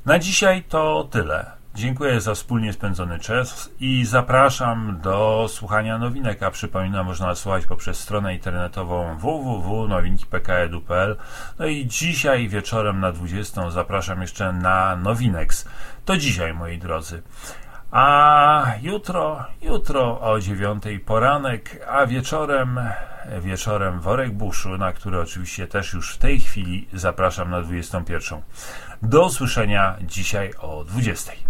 Na dzisiaj to tyle. Dziękuję za wspólnie spędzony czas i zapraszam do słuchania nowinek, a przypominam, można słuchać poprzez stronę internetową www.nowinki.pk.edu.pl. No i dzisiaj wieczorem na 20 zapraszam jeszcze na Nowinex. To dzisiaj, moi drodzy. A jutro o 9 poranek, a wieczorem Worek Buszu, na który oczywiście też już w tej chwili zapraszam na 21. Do usłyszenia dzisiaj o 20.